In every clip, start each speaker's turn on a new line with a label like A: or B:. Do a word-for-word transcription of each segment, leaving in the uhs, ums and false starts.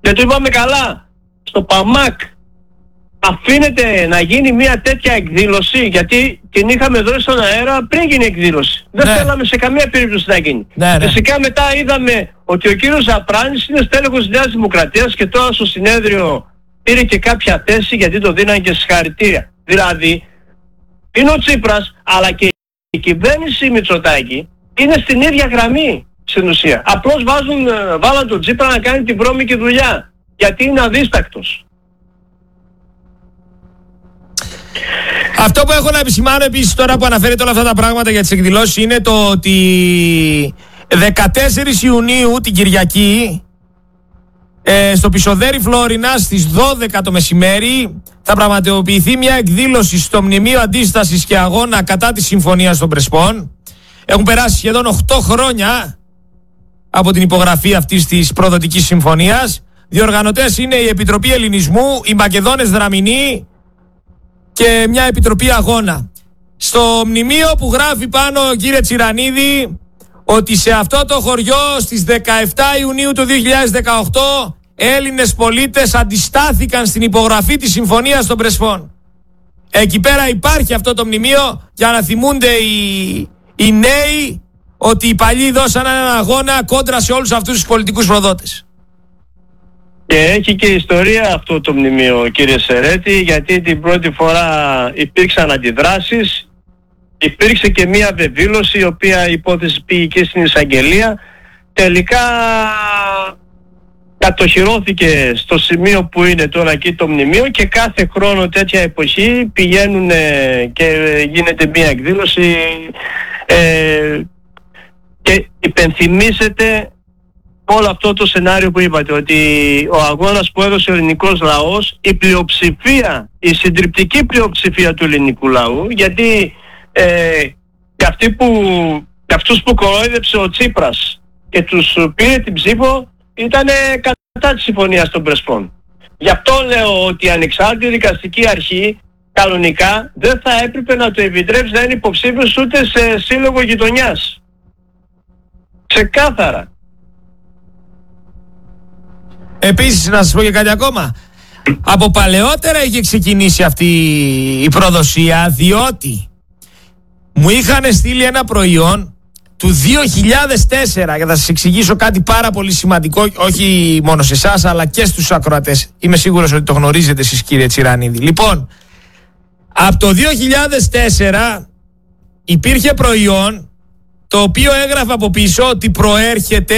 A: Δεν το είπαμε καλά. Στο ΠΑΜΑΚ αφήνεται να γίνει μια τέτοια εκδήλωση, γιατί την είχαμε δώσει στον αέρα πριν γίνει εκδήλωση. Δεν
B: ναι.
A: θέλαμε σε καμία περίπτωση να γίνει.
B: Ναι, ναι.
A: Φυσικά μετά είδαμε ότι ο κύριος Ζαπράνης είναι στέλεχος της Νέας Δημοκρατίας και τώρα στο συνέδριο πήρε και κάποια θέση γιατί το δίνανε και συγχαρητήρια. Δηλαδή είναι ο Τσίπρας, αλλά και η κυβέρνηση Μητσοτάκη είναι στην ίδια γραμμή στην ουσία. Απλώς βάζουν, βάλαν τον Τσίπρα να κάνει την βρώμικη δουλειά, γιατί είναι αδίστακτος.
B: Αυτό που έχω να επισημάνω επίσης τώρα που αναφέρετε όλα αυτά τα πράγματα για τις εκδηλώσεις είναι το ότι δεκατέσσερις Ιουνίου την Κυριακή ε, στο Πισοδέρι Φλόρινα στις δώδεκα το μεσημέρι θα πραγματοποιηθεί μια εκδήλωση στο Μνημείο Αντίστασης και Αγώνα κατά της Συμφωνίας των Πρεσπών. Έχουν περάσει σχεδόν οκτώ χρόνια από την υπογραφή αυτής της προδοτικής συμφωνίας. Διοργανωτές είναι η Επιτροπή Ελληνισμού, οι Μακεδόνες Δραμηνοί και μια Επιτροπή Αγώνα. Στο μνημείο που γράφει πάνω, κύριε Τσιρανίδη, ότι σε αυτό το χωριό στις δεκαεπτά Ιουνίου του δύο χιλιάδες δεκαοκτώ Έλληνες πολίτες αντιστάθηκαν στην υπογραφή της Συμφωνίας των Πρεσπών. Εκεί πέρα υπάρχει αυτό το μνημείο για να θυμούνται οι, οι νέοι ότι οι παλιοί δώσαν έναν αγώνα κόντρα σε όλους αυτούς τους πολιτικούς προδότες.
A: Και έχει και ιστορία αυτό το μνημείο, κύριε Σερέτη, γιατί την πρώτη φορά υπήρξαν αντιδράσεις, υπήρξε και μία βεβήλωση, η οποία υπόθεση πήγε και στην εισαγγελία. Τελικά κατοχυρώθηκε στο σημείο που είναι τώρα εκεί το μνημείο και κάθε χρόνο τέτοια εποχή πηγαίνουν και γίνεται μία εκδήλωση ε, και υπενθυμίζεται όλο αυτό το σενάριο που είπατε, ότι ο αγώνας που έδωσε ο ελληνικός λαός, η πλειοψηφία, η συντριπτική πλειοψηφία του ελληνικού λαού, γιατί ε, και, αυτοί που, και αυτούς που κορόιδεψε ο Τσίπρας και τους πήρε την ψήφο ήταν κατά της Συμφωνίας των Πρεσπών. Γι' αυτό λέω ότι η ανεξάρτητη δικαστική αρχή κανονικά δεν θα έπρεπε να το επιτρέψει να είναι υποψήφιος ούτε σε σύλλογο γειτονιάς. Ξεκάθαρα.
B: Επίσης να σας πω και κάτι ακόμα. Από παλαιότερα είχε ξεκινήσει αυτή η προδοσία, διότι μου είχαν στείλει ένα προϊόν του δύο χιλιάδες τέσσερα και θα σας εξηγήσω κάτι πάρα πολύ σημαντικό, όχι μόνο σε εσάς αλλά και στους ακροατές. Είμαι σίγουρος ότι το γνωρίζετε εσείς, κύριε Τσιρανίδη. Λοιπόν, από το δύο χιλιάδες τέσσερα υπήρχε προϊόν το οποίο έγραφε από πίσω ότι προέρχεται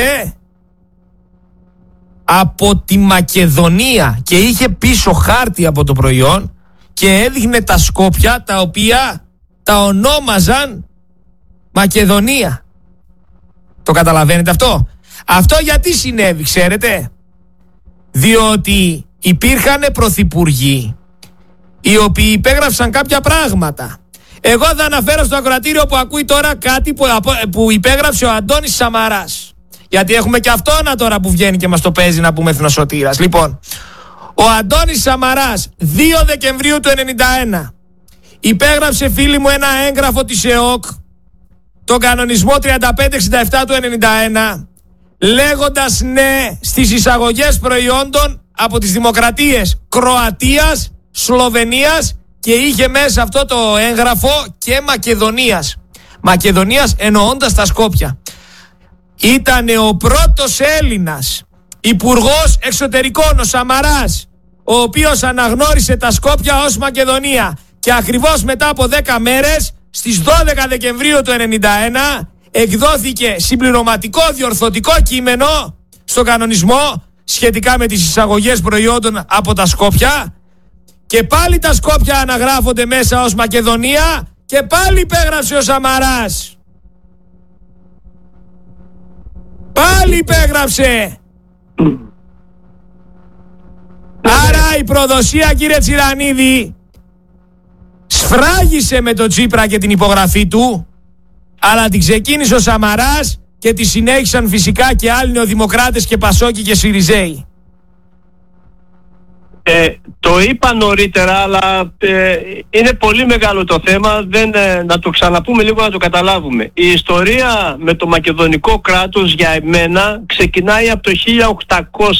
B: από τη Μακεδονία και είχε πίσω χάρτη από το προϊόν και έδειχνε τα Σκόπια τα οποία τα ονόμαζαν Μακεδονία. Το καταλαβαίνετε αυτό? Αυτό γιατί συνέβη, ξέρετε? Διότι υπήρχαν πρωθυπουργοί οι οποίοι υπέγραψαν κάποια πράγματα. Εγώ θα αναφέρω στο ακροατήριο που ακούει τώρα κάτι που, που υπέγραψε ο Αντώνης Σαμαράς. Γιατί έχουμε και αυτόνα τώρα που βγαίνει και μας το παίζει να πούμε εθνοσωτήρας. Λοιπόν, ο Αντώνης Σαμαράς δύο Δεκεμβρίου του ενενήντα ένα υπέγραψε, φίλοι μου, ένα έγγραφο της ΕΟΚ, τον κανονισμό τριάντα πέντε εξήντα επτά του ενενήντα ένα, λέγοντας ναι στις εισαγωγές προϊόντων από τις δημοκρατίες Κροατίας, Σλοβενίας και είχε μέσα αυτό το έγγραφο και Μακεδονίας. Μακεδονίας εννοώντας τα Σκόπια. Ήτανε ο πρώτος Έλληνας υπουργός εξωτερικών, ο Σαμαράς, ο οποίος αναγνώρισε τα Σκόπια ως Μακεδονία. Και ακριβώς μετά από δέκα μέρες, στις δώδεκα Δεκεμβρίου του ενενήντα ένα, εκδόθηκε συμπληρωματικό διορθωτικό κείμενο στον κανονισμό σχετικά με τις εισαγωγές προϊόντων από τα Σκόπια και πάλι τα Σκόπια αναγράφονται μέσα ως Μακεδονία και πάλι υπέγραψε ο Σαμαράς. Πάλι υπέγραψε. Άρα η προδοσία, κύριε Τσιρανίδη, σφράγισε με τον Τσίπρα και την υπογραφή του, αλλά την ξεκίνησε ο Σαμαράς και τη συνέχισαν φυσικά και άλλοι νεοδημοκράτες και Πασόκοι και Σιριζέοι.
A: Ε, το είπα νωρίτερα, αλλά ε, είναι πολύ μεγάλο το θέμα, δεν, ε, να το ξαναπούμε λίγο να το καταλάβουμε. Η ιστορία με το μακεδονικό κράτος για εμένα ξεκινάει από το χίλια οκτακόσια.